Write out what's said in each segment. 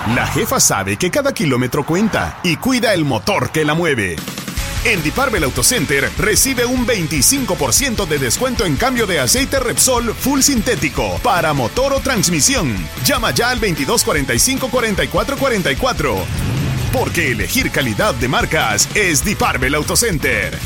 La jefa sabe que cada kilómetro cuenta y cuida el motor que la mueve. En Diparvel Auto Center recibe un 25% de descuento en cambio de aceite Repsol Full Sintético para motor o transmisión. Llama ya al 2245-4444. Porque elegir calidad de marcas es Diparvel Auto Center.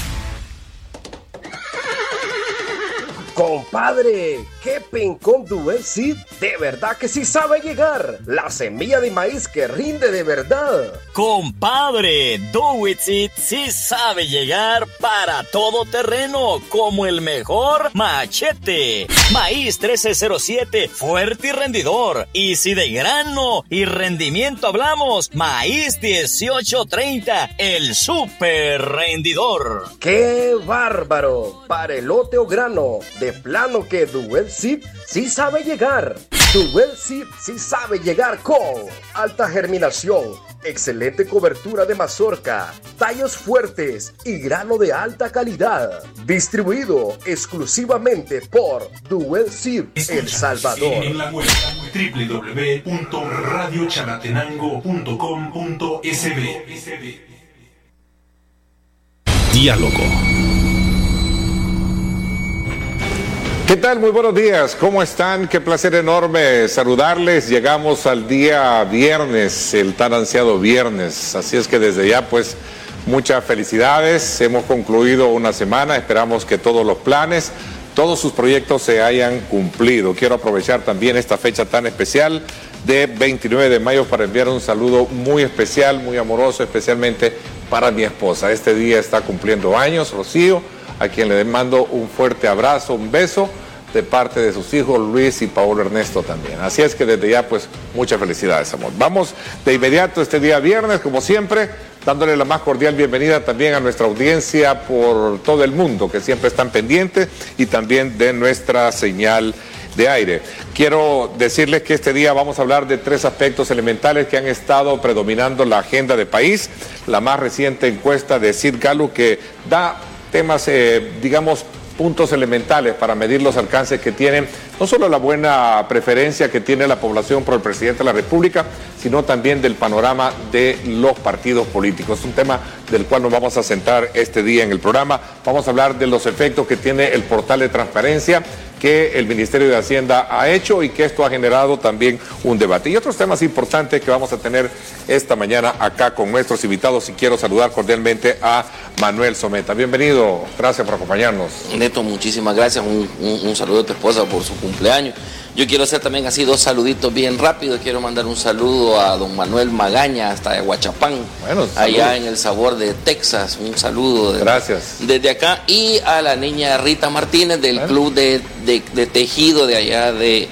Compadre, qué Pencón Dual Seed de verdad que sí sabe llegar. La semilla de maíz que rinde de verdad. Compadre, Dual Seed sí sabe llegar para todo terreno, como el mejor machete. Maíz 1307, fuerte y rendidor. Y si de grano y rendimiento hablamos, maíz 1830, el super rendidor. ¡Qué bárbaro! Para elote o grano, de plano que Dual Seed sí sabe llegar. Dual Seed sí sabe llegar con alta germinación, excelente cobertura de mazorca, tallos fuertes y grano de alta calidad. Distribuido exclusivamente por Dual Seed El Salvador. En la web www.radiochalatenango.com.sb. Diálogo. ¿Qué tal? Muy buenos días. ¿Cómo están? Qué placer enorme saludarles. Llegamos al día viernes, el tan ansiado viernes. Así es que desde ya, pues, muchas felicidades. Hemos concluido una semana. Esperamos que todos los planes, todos sus proyectos se hayan cumplido. Quiero aprovechar también esta fecha tan especial de 29 de mayo para enviar un saludo muy especial, muy amoroso, especialmente para mi esposa. Este día está cumpliendo años, Rocío, a quien le mando un fuerte abrazo, un beso de parte de sus hijos Luis y Paulo Ernesto también. Así es que desde ya, pues, muchas felicidades, amor. Vamos de inmediato este día viernes, como siempre, dándole la más cordial bienvenida también a nuestra audiencia por todo el mundo, que siempre están pendientes, y también de nuestra señal de aire. Quiero decirles que este día vamos a hablar de tres aspectos elementales que han estado predominando la agenda de país. La más reciente encuesta de Sid Gallup, que da temas, digamos, puntos elementales para medir los alcances que tienen, no solo la buena preferencia que tiene la población por el presidente de la República, sino también del panorama de los partidos políticos. Es un tema del cual nos vamos a centrar este día en el programa. Vamos a hablar de los efectos que tiene el portal de transparencia que el Ministerio de Hacienda ha hecho y que esto ha generado también un debate. Y otros temas importantes que vamos a tener esta mañana acá con nuestros invitados, y quiero saludar cordialmente a Manuel Someta. Bienvenido, gracias por acompañarnos. Neto, muchísimas gracias, un saludo a tu esposa por su cumpleaños. Yo quiero hacer también así dos saluditos bien rápidos. Quiero mandar un saludo a don Manuel Magaña hasta Aguachapán, allá en el Sabor de Texas. Un saludo gracias desde acá. Y a la niña Rita Martínez del club de tejido de allá de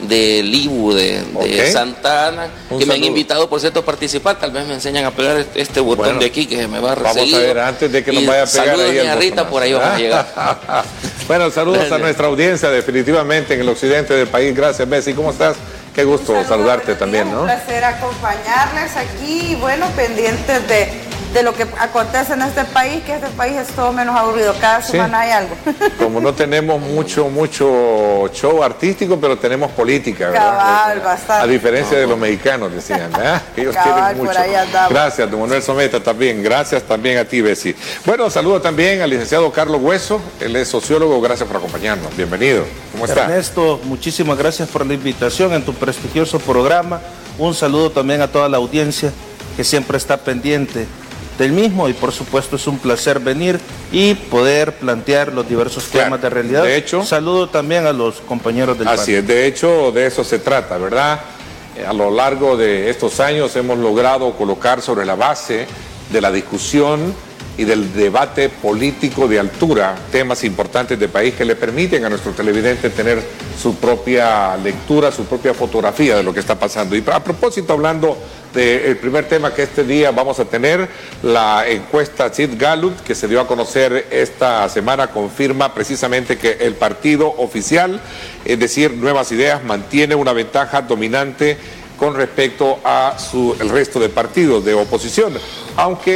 Libu, de Santa Ana, que me han invitado, por cierto, a participar. Tal vez me enseñan a pegar este botón de aquí que me va a seguir. Vamos a ver, antes de que nos vaya a pegar saludos, ahí niña Rita, por ahí vamos a llegar. Bueno, saludos a nuestra audiencia, definitivamente, en el occidente del país. Gracias, Bessie. ¿Cómo estás? Qué gusto saludarte también, ¿no? Un placer acompañarles aquí, bueno, pendientes de lo que acontece en este país, que este país es todo menos aburrido, cada semana hay algo. Como no tenemos mucho show artístico, pero tenemos política, ¿verdad? Cabal, bastante. A diferencia de los mexicanos, decían, ¿verdad? Que ellos tienen mucho. Gracias, don Manuel Someta también. Gracias también a ti, Bessie. Bueno, saludo también al licenciado Carlos Hueso, él es sociólogo, gracias por acompañarnos. Bienvenido. ¿Cómo está? Ernesto, muchísimas gracias por la invitación en tu prestigioso programa. Un saludo también a toda la audiencia que siempre está pendiente del mismo, y por supuesto es un placer venir y poder plantear los diversos temas de realidad. De hecho, saludo también a los compañeros del panel. Así es, de hecho de eso se trata, ¿verdad? A lo largo de estos años hemos logrado colocar sobre la base de la discusión y del debate político de altura temas importantes del país que le permiten a nuestro televidente tener su propia lectura, su propia fotografía de lo que está pasando. Y a propósito, hablando del primer tema que este día vamos a tener, la encuesta Sid Gallup, que se dio a conocer esta semana, confirma precisamente que el partido oficial, es decir, Nuevas Ideas, mantiene una ventaja dominante con respecto a el resto de partidos de oposición, aunque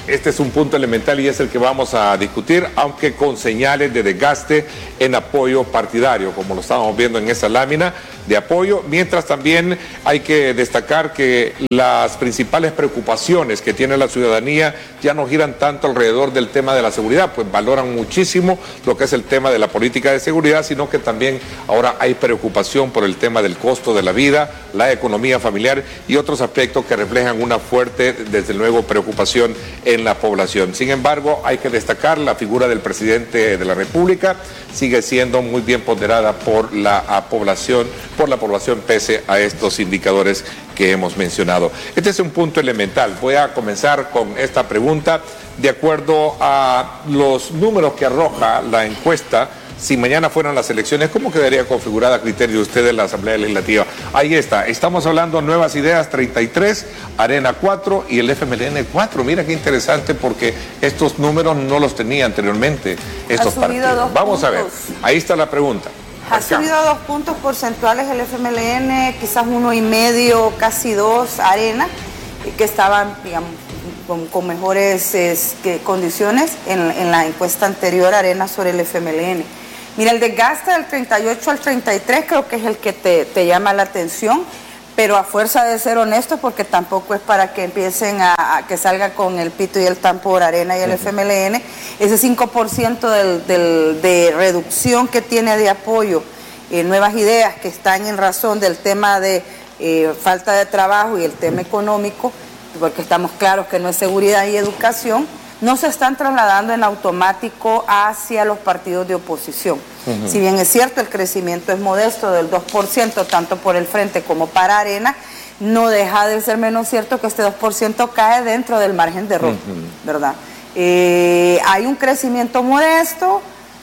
Este es un punto elemental y es el que vamos a discutir, aunque con señales de desgaste en apoyo partidario, como lo estamos viendo en esa lámina de apoyo, mientras también hay que destacar que las principales preocupaciones que tiene la ciudadanía ya no giran tanto alrededor del tema de la seguridad, pues valoran muchísimo lo que es el tema de la política de seguridad, sino que también ahora hay preocupación por el tema del costo de la vida, la economía familiar y otros aspectos que reflejan una fuerte, desde luego, preocupación en la población. Sin embargo, hay que destacar la figura del presidente de la República, sigue siendo muy bien ponderada por la población pese a estos indicadores que hemos mencionado. Este es un punto elemental. Voy a comenzar con esta pregunta. De acuerdo a los números que arroja la encuesta, si mañana fueran las elecciones, ¿cómo quedaría configurada a criterio de ustedes la Asamblea Legislativa? Ahí está, estamos hablando Nuevas Ideas 33, Arena 4 y el FMLN 4. Mira qué interesante, porque estos números no los tenía anteriormente estos partidos. Vamos a ver, ahí está la pregunta. Ha subido 2 puntos porcentuales el FMLN, quizás 1,5, casi 2 Arena, que estaban, digamos, con mejores condiciones en la encuesta anterior Arena sobre el FMLN. Mira, el desgaste del 38 al 33 creo que es el que te llama la atención, pero a fuerza de ser honestos, porque tampoco es para que empiecen a que salga con el pito y el tambor Arena y el FMLN, ese 5% de reducción que tiene de apoyo Nuevas Ideas, que están en razón del tema de falta de trabajo y el tema económico, porque estamos claros que no es seguridad y educación, no se están trasladando en automático hacia los partidos de oposición. Si bien es cierto, el crecimiento es modesto del 2%, tanto por el Frente como para Arena, no deja de ser menos cierto que este 2% cae dentro del margen de error, ¿verdad? Hay un crecimiento modesto,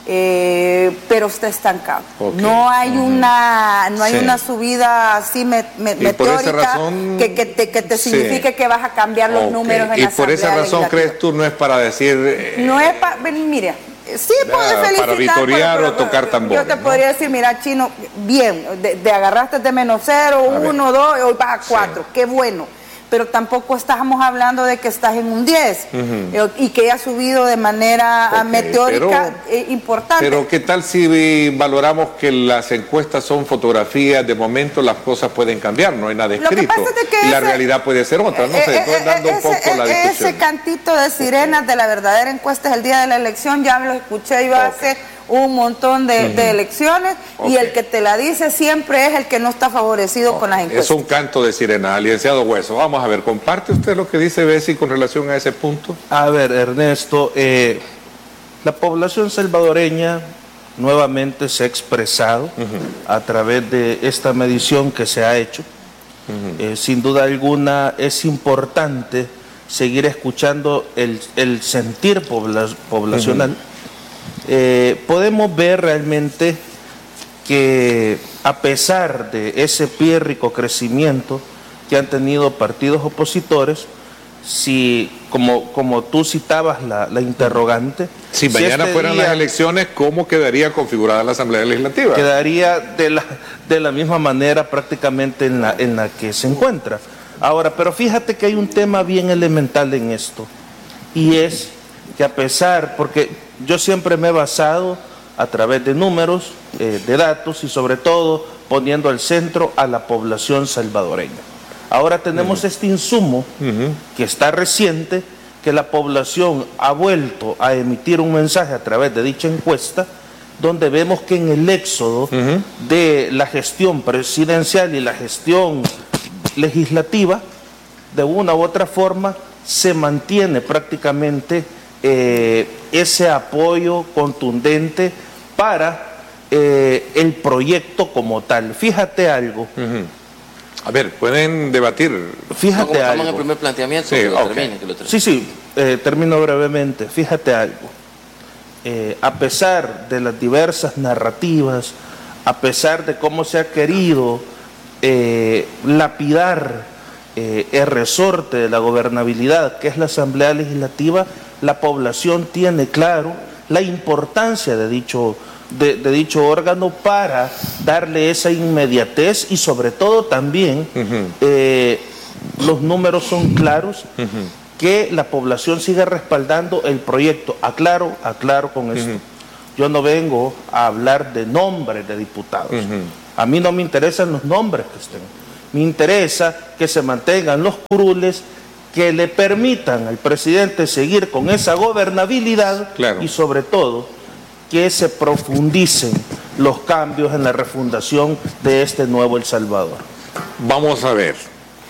pero está estancado. No hay una subida así meteórica que te signifique que vas a cambiar los números en la Asamblea. Y por esa razón, ¿crees tú no es para decir? No es para, mira, sí puedes felicitar. Para vitorear o tocar tambor. Yo te podría decir, mira, Chino, bien, de agarraste de -0, 1, 2, y hoy vas a 4, qué bueno. Pero tampoco estamos hablando de que estás en un 10 y que haya subido de manera meteórica importante. Pero ¿qué tal si valoramos que las encuestas son fotografías? De momento las cosas pueden cambiar, no hay nada escrito. Lo que pasa es que la realidad puede ser otra, no sé, estoy dando un poco la discusión. Ese cantito de sirenas de la verdadera encuesta es el día de la elección, ya lo escuché yo hace un montón de elecciones, y el que te la dice siempre es el que no está favorecido con las encuestas. Es un canto de sirena, licenciado Hueso. Vamos a ver, ¿comparte usted lo que dice Bessi con relación a ese punto? A ver, Ernesto, la población salvadoreña nuevamente se ha expresado a través de esta medición que se ha hecho. Sin duda alguna es importante seguir escuchando el sentir poblacional. Podemos ver realmente que a pesar de ese pírrico crecimiento que han tenido partidos opositores, si como tú citabas la interrogante, si mañana fueran las elecciones, ¿cómo quedaría configurada la Asamblea Legislativa? Quedaría de la misma manera prácticamente en la que se encuentra ahora. Pero fíjate que hay un tema bien elemental en esto, y es que a pesar, porque yo siempre me he basado a través de números, de datos, y sobre todo poniendo al centro a la población salvadoreña. Ahora tenemos este insumo que está reciente, que la población ha vuelto a emitir un mensaje a través de dicha encuesta, donde vemos que en el éxodo de la gestión presidencial y la gestión legislativa, de una u otra forma, se mantiene prácticamente ese apoyo contundente para el proyecto como tal. Fíjate algo. A ver, pueden debatir. Fíjate algo. Estamos en el primer planteamiento. Sí, termino brevemente. Fíjate algo. A pesar de las diversas narrativas, a pesar de cómo se ha querido lapidar el resorte de la gobernabilidad, que es la Asamblea Legislativa, la población tiene claro la importancia de dicho órgano para darle esa inmediatez, y sobre todo también los números son claros, que la población siga respaldando el proyecto. Aclaro con esto. Yo no vengo a hablar de nombres de diputados. A mí no me interesan los nombres que estén. Me interesa que se mantengan los curules que le permitan al presidente seguir con esa gobernabilidad y sobre todo que se profundicen los cambios en la refundación de este nuevo El Salvador. Vamos a ver.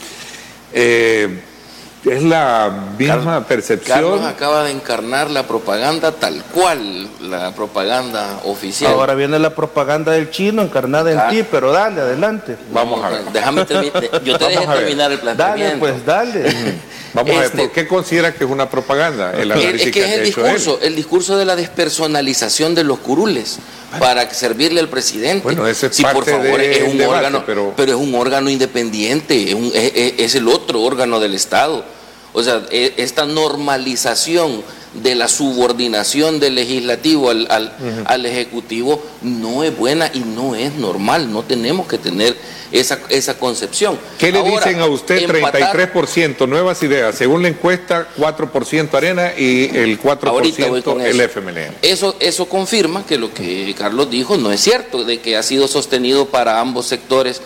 Es la misma percepción. Carlos acaba de encarnar la propaganda tal cual, la propaganda oficial. Ahora viene la propaganda del chino encarnada en ti, pero dale, adelante. Vamos a ver. Déjame terminar, yo te dejé terminar el planteamiento. Dale, pues dale. Vamos a ver, ¿por qué considera que es una propaganda? Es que es el discurso de la despersonalización de los curules para servirle al presidente. Bueno, ese es sí, parte por favor, es un debate, órgano, pero es un órgano independiente, es el otro órgano del Estado. O sea, esta normalización de la subordinación del legislativo al ejecutivo no es buena y no es normal. No tenemos que tener esa concepción. ¿Qué le dicen a usted? 33% nuevas ideas, según la encuesta, 4% Arena y el 4% el FMLN. Eso confirma que lo que Carlos dijo no es cierto, de que ha sido sostenido para ambos sectores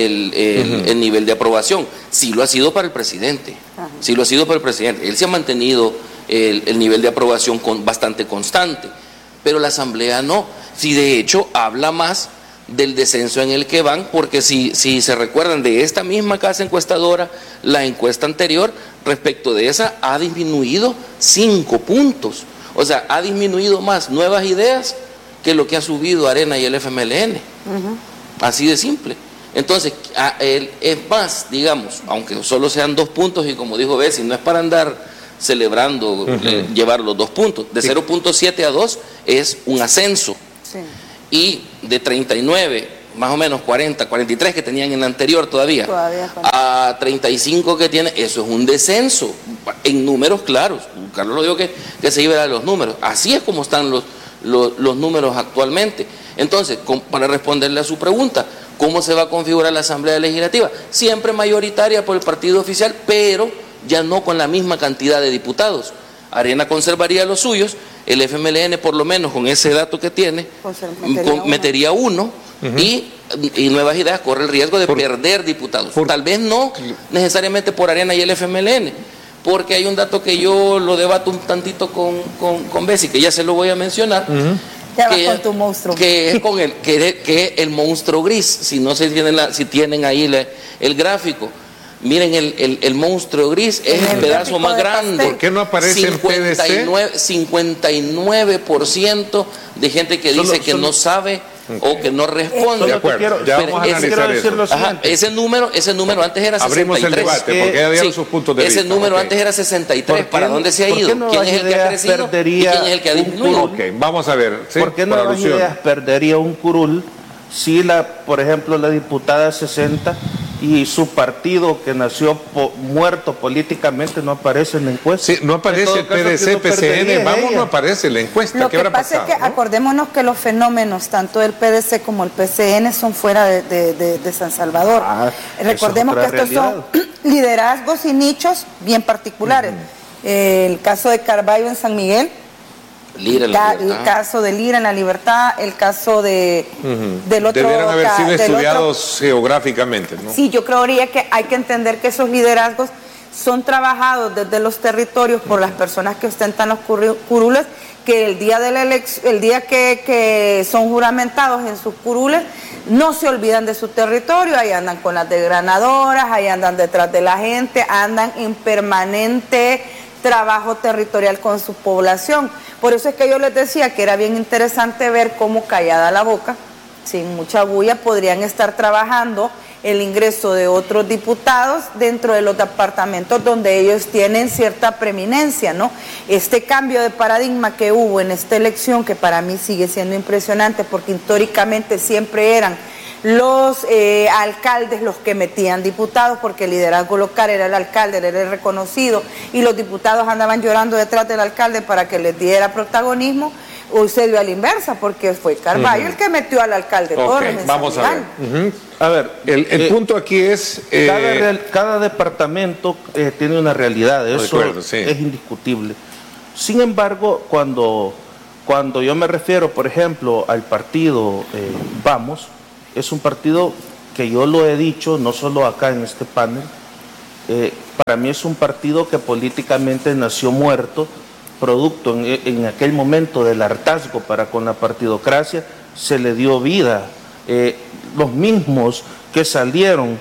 el nivel de aprobación. Sí lo ha sido para el presidente. Sí lo ha sido para el presidente. Él se ha mantenido el nivel de aprobación bastante constante, pero la Asamblea no. Sí, de hecho, habla más del descenso en el que van, porque si se recuerdan de esta misma casa encuestadora, la encuesta anterior respecto de esa ha disminuido 5 puntos. O sea, ha disminuido más nuevas ideas que lo que ha subido Arena y el FMLN. Así de simple. Entonces, es más, digamos, aunque solo sean 2 puntos, y como dijo Bessi, no es para andar celebrando llevar los 2 puntos. De 0.7 a 2 es un ascenso. Y de 39, más o menos 40, 43 que tenían en la anterior todavía a 35 que tiene, eso es un descenso en números claros. Carlos lo dijo que se iba a los números. Así es como están los números actualmente. Entonces, para responderle a su pregunta, ¿cómo se va a configurar la Asamblea Legislativa? Siempre mayoritaria por el partido oficial, pero ya no con la misma cantidad de diputados. Arena conservaría los suyos, el FMLN por lo menos con ese dato que tiene, metería uno y Nuevas Ideas corre el riesgo de perder diputados. Tal vez no necesariamente por Arena y el FMLN, porque hay un dato que yo lo debato un tantito con Bessi, que ya se lo voy a mencionar. Con tu monstruo. Que es con el monstruo gris. Si no se tienen si tienen ahí el gráfico. Miren, el monstruo gris es el pedazo más grande. ¿Por qué no aparece el PDC? 59% de gente que dice que no sabe o que no responde. De acuerdo, ya vamos a analizar eso. Ese número antes era 63. Abrimos el debate, porque ya dieron sus puntos de vista. Ese número antes era 63. ¿Para dónde se ha ido? ¿Quién es el que ha crecido? ¿Y quién es el que ha disminuido? Ok, vamos a ver. ¿Por qué Nuevas Ideas perdería un curul si por ejemplo, la diputada 60 y su partido que nació muerto políticamente no aparece en la encuesta? Sí, no aparece el PDC, PCN, no aparece en la encuesta. Lo que pasa es que acordémonos que los fenómenos, tanto del PDC como el PCN, son fuera de San Salvador. Recordemos que estos son liderazgos y nichos bien particulares. El caso de Carballo en San Miguel, el caso de Lira en la Libertad, el caso del otro. Debieran haber sido estudiados geográficamente, ¿no? Sí, yo creería que hay que entender que esos liderazgos son trabajados desde los territorios por las personas que ostentan los curules, que el día de la elección, el día que son juramentados en sus curules, no se olvidan de su territorio, ahí andan con las desgranadoras, ahí andan detrás de la gente, andan en permanente trabajo territorial con su población. Por eso es que yo les decía que era bien interesante ver cómo, callada la boca, sin mucha bulla, podrían estar trabajando el ingreso de otros diputados dentro de los departamentos donde ellos tienen cierta preeminencia, ¿no? Este cambio de paradigma que hubo en esta elección, que para mí sigue siendo impresionante, porque históricamente siempre eran los alcaldes los que metían diputados, porque el liderazgo local era el alcalde, era el reconocido, y los diputados andaban llorando detrás del alcalde para que les diera protagonismo. Hoy se dio a la inversa, porque fue Carballo el que metió al alcalde Torres. Vamos a ver. A ver, el punto aquí es... cada departamento tiene una realidad, eso es indiscutible. Sin embargo, cuando yo me refiero, por ejemplo, al partido Vamos, es un partido que yo lo he dicho, no solo acá en este panel, para mí es un partido que políticamente nació muerto, producto en aquel momento del hartazgo para con la partidocracia, se le dio vida. Los mismos que salieron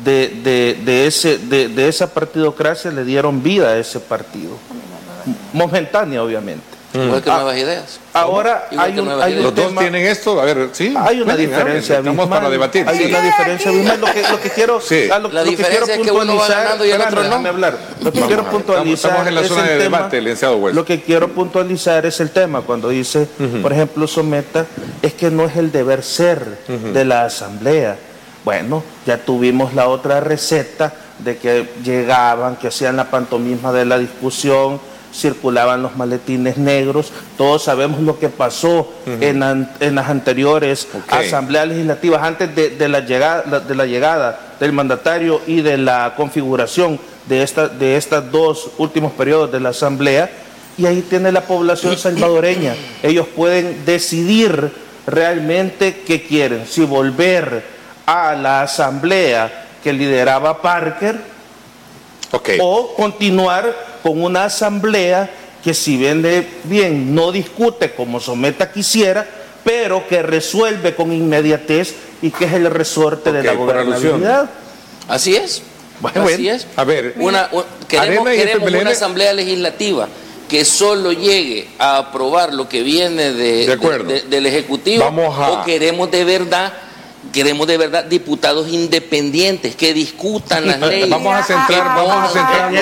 de esa partidocracia le dieron vida a ese partido, momentánea obviamente. Igual que nuevas ideas. Ahora hay un los dos tienen esto, a ver, sí. Hay una diferencia abismal. Estamos para debatir. Hay una diferencia abismal. Lo que quiero, la diferencia es que uno va ganando y el otro no. Lo que quiero puntualizar estamos en la zona de debate, licenciado Hueso. Lo que quiero puntualizar es el tema cuando dice, por ejemplo, Someta, es que no es el deber ser de la asamblea. Bueno, ya tuvimos la otra receta de que llegaban, que hacían la pantomima de la discusión, circulaban los maletines negros, todos sabemos lo que pasó en las anteriores asambleas legislativas antes de la llegada del mandatario y de la configuración de estos dos últimos periodos de la asamblea, y ahí tiene la población salvadoreña. Ellos pueden decidir realmente qué quieren, si volver a la asamblea que lideraba Parker o continuar con una asamblea que, si bien no discute como Someta quisiera, pero que resuelve con inmediatez y que es el resorte de la gobernabilidad. Así es. Así es. A ver, queremos una asamblea legislativa que solo llegue a aprobar lo que viene del Ejecutivo, o queremos de verdad diputados independientes que discutan las leyes. Vamos a centrar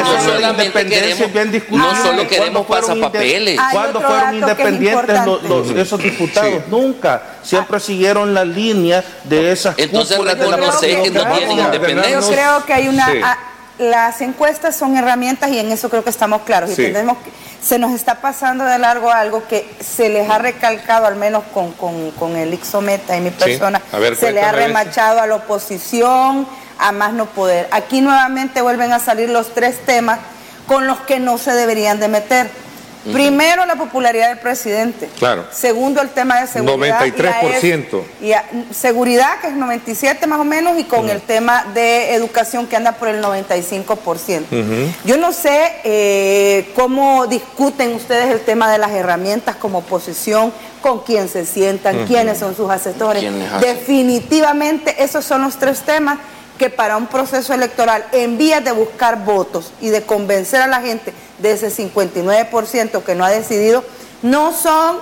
no solo queremos pasapapeles. ¿Cuándo fueron independientes esos diputados? Nunca. Siempre siguieron la línea de esas entonces reconocer que no tienen independencia. Yo creo que hay una... Las encuestas son herramientas y en eso creo que estamos claros. Y entendemos que se nos está pasando de largo algo que se les ha recalcado, al menos con el Ixometa y mi persona, se le ha remachado a la oposición, a más no poder. Aquí nuevamente vuelven a salir los tres temas con los que no se deberían de meter. Primero, la popularidad del presidente. Claro. Segundo, el tema de seguridad. 93%. Seguridad, que es 97% más o menos, y con el tema de educación, que anda por el 95%. Yo no sé cómo discuten ustedes el tema de las herramientas como oposición, con quién se sientan, quiénes son sus asesores. Definitivamente esos son los tres temas que para un proceso electoral, en vías de buscar votos y de convencer a la gente de ese 59% que no ha decidido, no son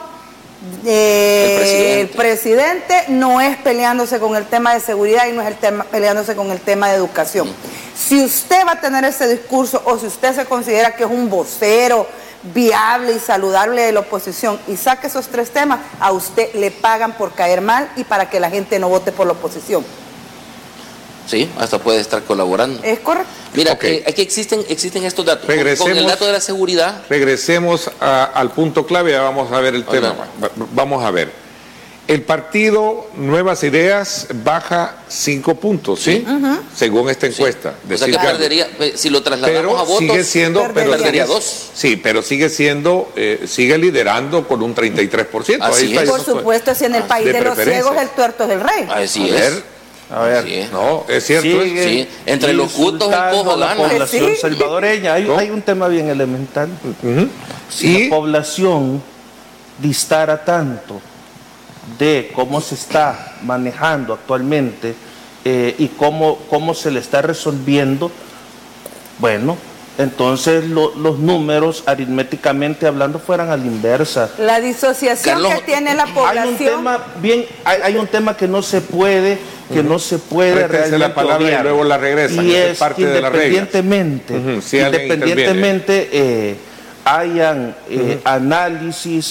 el presidente no es peleándose con el tema de seguridad y no es peleándose con el tema de educación. Si usted va a tener ese discurso, o si usted se considera que es un vocero viable y saludable de la oposición y saque esos tres temas, a usted le pagan por caer mal y para que la gente no vote por la oposición. Sí, hasta puede estar colaborando. Es correcto. Mira, aquí existen estos datos. Con el dato de la seguridad. Regresemos al punto clave, vamos a ver el tema. Vamos a ver. El partido Nuevas Ideas baja 5 puntos, ¿sí? Según esta encuesta. O sea que perdería, si lo trasladamos a votos, sigue siendo, perdería 2. Sí, pero sigue siendo, sigue liderando con un 33%. Así es. Por supuesto, si en el país de los ciegos el tuerto es el rey. Así es. A ver, no, es cierto. Sí, entre los cultos un poco la población salvadoreña. Hay un tema bien elemental. Si la población distara tanto de cómo se está manejando actualmente y cómo se le está resolviendo, bueno, entonces los números aritméticamente hablando fueran a la inversa. La disociación que tiene la población. Hay un tema que no se puede realmente la palabra obviar, y luego la regresa, y es parte de la regla. Independientemente hayan análisis,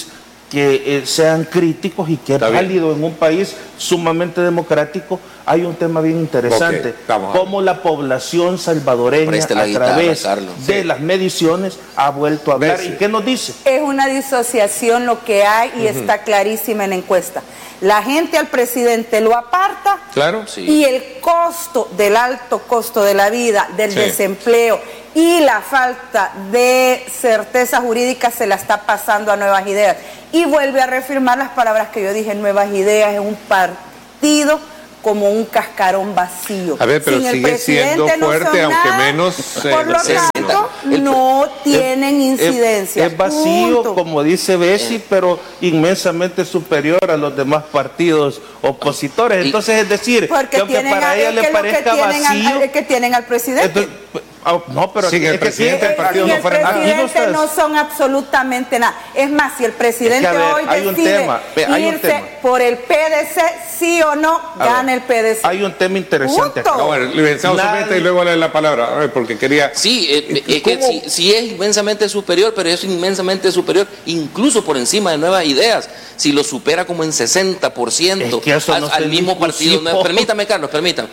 que sean críticos y que es válido en un país sumamente democrático. Hay un tema bien interesante, cómo la población salvadoreña a través de las mediciones ha vuelto a hablar. ¿Y qué nos dice? Es una disociación lo que hay y está clarísima en la encuesta. La gente al presidente lo aparta, y el costo del alto costo de la vida, del desempleo y la falta de certeza jurídica se la está pasando a Nuevas Ideas. Y vuelve a reafirmar las palabras que yo dije: Nuevas Ideas es un partido como un cascarón vacío. A ver, pero sigue siendo fuerte, aunque menos. Por lo tanto, no tienen incidencia. Es vacío, como dice Bessi, pero inmensamente superior a los demás partidos opositores. Entonces, es decir, que aunque para ella le parezca vacío, es que tienen al presidente. Entonces, no, pero sin el presidente el partido no fuera nada. El presidente no son absolutamente nada. Es más, si el presidente hoy decide irse por el PDC, sí o no, gana el PDC. Hay un tema interesante acá. Y luego le la palabra, a ver, porque quería... Sí, es que sí es inmensamente superior, pero es inmensamente superior incluso por encima de Nuevas Ideas. Si lo supera como en 60% al mismo partido. Permítame, Carlos, permítame.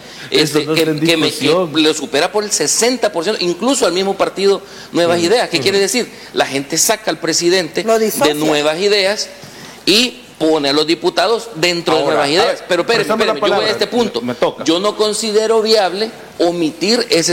Que lo supera por el 60%, incluso al mismo partido Nuevas Ideas. ¿Qué quiere decir? La gente saca al presidente de Nuevas Ideas y pone a los diputados dentro de Nuevas Ideas. Pero espérenme, yo voy a este punto. Yo no considero viable omitir ese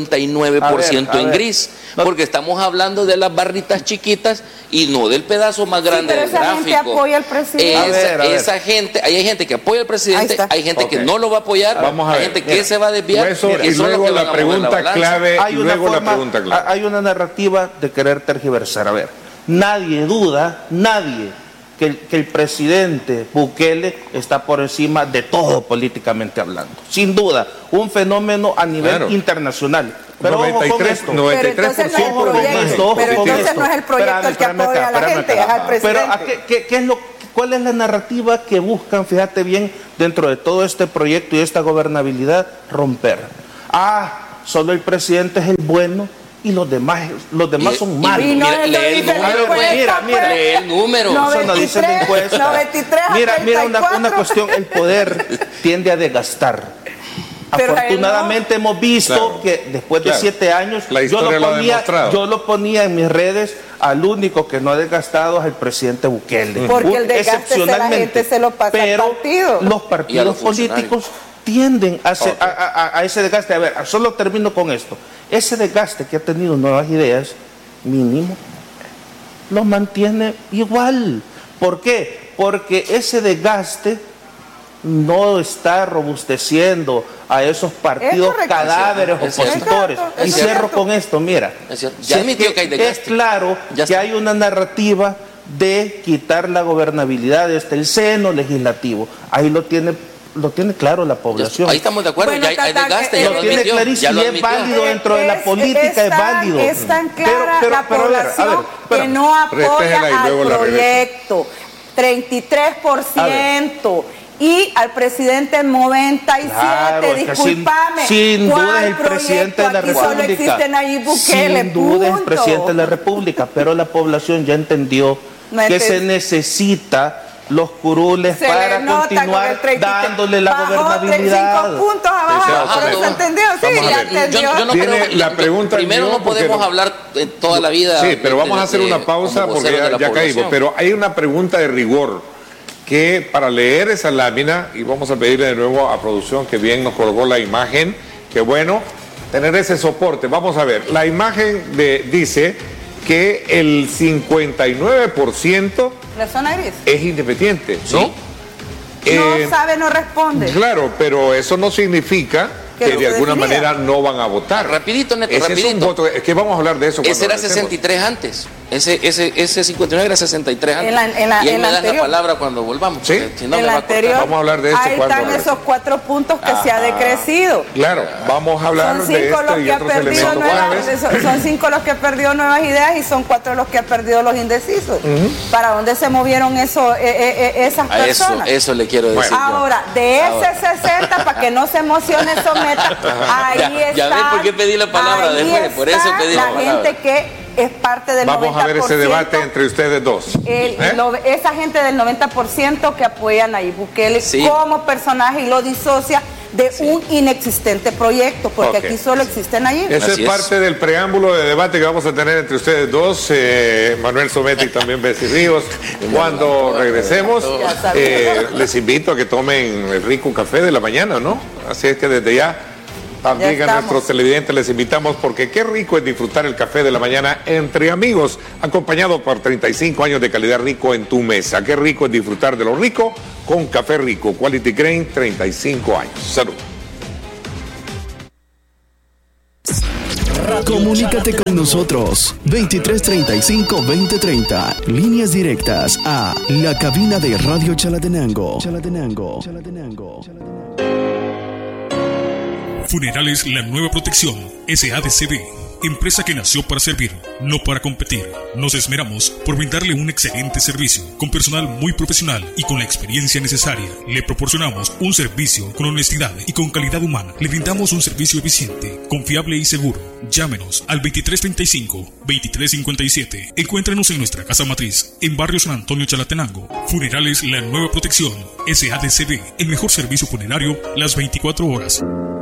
59% en gris, porque estamos hablando de las barritas chiquitas y no del pedazo más grande del gráfico. Gente apoya al presidente. Esa gente, hay gente que apoya al presidente, hay gente que no lo va a apoyar, hay gente que se va a desviar. Y luego la pregunta clave. Hay una narrativa de querer tergiversar. A ver, nadie duda, que el presidente Bukele está por encima de todo políticamente hablando. Sin duda, un fenómeno a nivel internacional. Pero 93%. Pero entonces no es el proyecto el que apoya a la gente, es al presidente. ¿Cuál es la narrativa que buscan, fíjate bien, dentro de todo este proyecto y esta gobernabilidad, romper? Solo el presidente es el bueno y los demás son malos. Lee el número. Eso no dice la encuesta. 93 mira una cuestión, el poder tiende a desgastar. Afortunadamente hemos visto que después de 7 años, yo lo ponía en mis redes, al único que no ha desgastado es el presidente Bukele. Porque el desgaste la gente se lo pasa al partido. Los partidos políticos tienden a ese desgaste. A ver, solo termino con esto. Ese desgaste que ha tenido Nuevas Ideas, mínimo, lo mantiene igual. ¿Por qué? Porque ese desgaste no está robusteciendo a esos partidos cadáveres opositores. Y cierro con esto, mira. Es claro que hay una narrativa de quitar la gobernabilidad desde el seno legislativo. Ahí lo tiene claro la población. Ahí estamos de acuerdo, ya hay desgaste. Lo tiene clarísimo y es válido dentro de la política, es válido. Es tan clara la población que no apoya al proyecto. 33%. Y al presidente 97%, discúlpame. Sin duda el presidente de la República. Solo existe Nayib Bukele, sin duda el presidente de la República, pero la población ya entendió que se necesita los curules para continuar dándole la gobernabilidad. 35 puntos abajo, pero se entendió, yo no creo, la pregunta primero no podemos hablar toda la vida. Sí, pero vamos a hacer una pausa porque ya caímos. Pero hay una pregunta de rigor que para leer esa lámina, y vamos a pedirle de nuevo a producción que bien nos colgó la imagen, que bueno, tener ese soporte. Vamos a ver, la imagen dice que el 59% la zona gris es independiente, ¿no? Sí. No sabe, no responde. Claro, pero eso no significa que de alguna manera no van a votar. Rapidito, Neto, rapidito. Es un voto, es que vamos a hablar de eso. Ese era 63 antes. Ese 59 era 63 antes. Y ahí me das la palabra cuando volvamos. Sí. Si no, me va a cortar. Vamos a hablar de eso. Ahí están esos 4 puntos que se ha decrecido. Claro, vamos a hablar de esto y otros elementos. Son 5 los que perdió Nuevas Ideas y son 4 los que ha perdido los indecisos. ¿Para dónde se movieron esas personas? Eso le quiero decir. Ahora, de ese 60, para que no se emocione, someta, ahí está. Ya ves por qué pedí la palabra después, por eso pedí la palabra. La gente que es parte del 90%. Vamos a ver ese debate entre ustedes dos. Esa gente del 90% que apoyan a Nayib Bukele como personaje y lo disocia de un inexistente proyecto, porque aquí solo existe Nayib. Esa es parte del preámbulo de debate que vamos a tener entre ustedes dos, Manuel Sometti y también Bessie Ríos. Cuando regresemos, les invito a que tomen el rico café de la mañana, ¿no? Así es que desde ya también a nuestros televidentes les invitamos, porque qué rico es disfrutar el café de la mañana entre amigos, acompañado por 35 años de calidad rico en tu mesa. Qué rico es disfrutar de lo rico con Café Rico, Quality Grain, 35 años. Salud. Comunícate con nosotros 2335-2030, líneas directas a la cabina de Radio Chalatenango. Funerales La Nueva Protección, SADCB, empresa que nació para servir, no para competir. Nos esmeramos por brindarle un excelente servicio, con personal muy profesional y con la experiencia necesaria. Le proporcionamos un servicio con honestidad y con calidad humana. Le brindamos un servicio eficiente, confiable y seguro. Llámenos al 2335-2357. Encuéntrenos en nuestra casa matriz, en Barrio San Antonio, Chalatenango. Funerales La Nueva Protección, SADCB, el mejor servicio funerario las 24 horas.